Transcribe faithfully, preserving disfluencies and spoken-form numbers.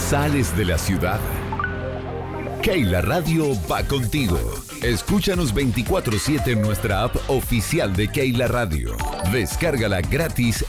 sales de la ciudad. Keila Radio va contigo. Escúchanos veinticuatro siete en nuestra app oficial de Keila Radio. Descárgala gratis